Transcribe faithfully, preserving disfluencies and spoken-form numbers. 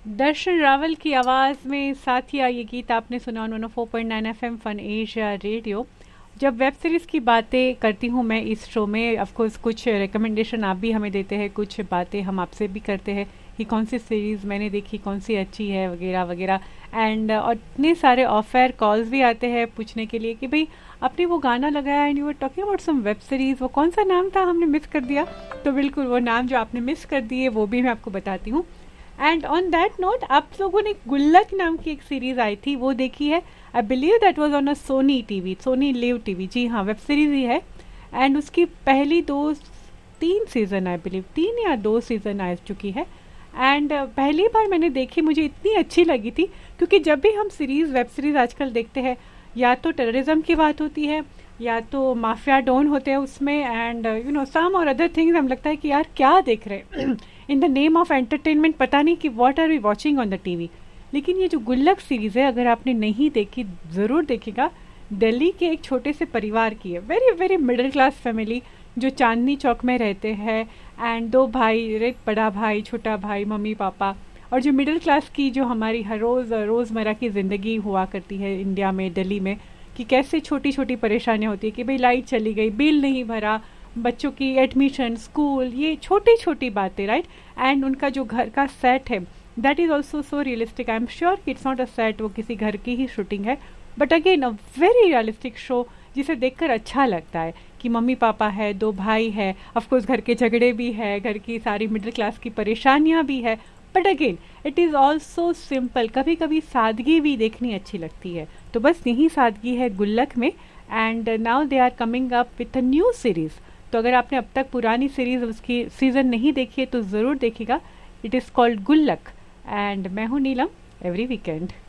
दर्शन रावल की आवाज़ में साथिया ये गीत आपने सुना one O four point nine F M fun Asia radio. जब वेब सीरीज़ की बातें करती हूँ मैं इस शो में, ऑफ कोर्स कुछ रिकमेंडेशन आप भी हमें देते हैं, कुछ बातें हम आपसे भी करते हैं कि कौन सी सीरीज़ मैंने देखी, कौन सी अच्छी है वगैरह वगैरह। एंड और इतने सारे ऑफ एयर कॉल्स भी आते हैं पूछने के लिए कि भाई आपने वो गाना लगाया and you were talking about some web series, वो कौन सा नाम था, हमने मिस कर दिया। तो बिल्कुल वो नाम जो आपने मिस कर दिए वो भी मैं आपको बताती हूँ। एंड ऑन दैट नोट, आप लोगों ने गुल्लक नाम की एक सीरीज आई थी वो देखी है? I believe that was on a Sony TV, Soni live TV. जी हाँ, वेब सीरीज ही है। एंड उसकी पहली दो तीन सीजन आई बिलीव, तीन या दो सीजन आ चुकी है। एंड uh, पहली बार मैंने देखी, मुझे इतनी अच्छी लगी थी क्योंकि जब भी हम सीरीज वेब सीरीज आजकल देखते हैं, या तो टेररिज्म की बात होती है या तो माफिया डॉन होते हैं उसमें, एंड यू नो सम और अदर थिंग्स, हम लगता है कि यार क्या देख रहे हैं in the name of entertainment, पता नहीं कि what are we watching on the TV. लेकिन ये जो गुल्लक सीरीज़ है, अगर आपने नहीं देखी ज़रूर देखिएगा। दिल्ली के एक छोटे से परिवार की है, very very middle class family जो चांदनी चौक में रहते हैं। एंड दो भाई, एक बड़ा भाई, छोटा भाई, मम्मी पापा, और जो मिडिल क्लास की जो हमारी हर रोज़ रोज़मर्रा की ज़िंदगी हुआ करती है इंडिया में, दिल्ली में, कि कैसे छोटी छोटी परेशानियाँ होती है कि भाई लाइट चली गई, बिल नहीं भरा, बच्चों की एडमिशन, स्कूल, ये छोटी छोटी बातें, राइट। एंड उनका जो घर का सेट है that is also so realistic. I am sure कि इट्स नॉट अ सेट, वो किसी घर की ही शूटिंग है, but again a very realistic show जिसे देखकर अच्छा लगता है कि मम्मी पापा है, दो भाई है, ऑफकोर्स घर के झगड़े भी है, घर की सारी मिडिल क्लास की परेशानियाँ भी है, but again it is also simple. कभी कभी सादगी भी देखनी अच्छी लगती है, तो बस यही सादगी है गुल्लक में। And now they are coming up with a new series. तो अगर आपने अब तक पुरानी सीरीज़ उसकी सीज़न नहीं देखी है तो ज़रूर देखिएगा। इट इज़ कॉल्ड गुल्लक। एंड मैं हूँ नीलम, एवरी वीकेंड।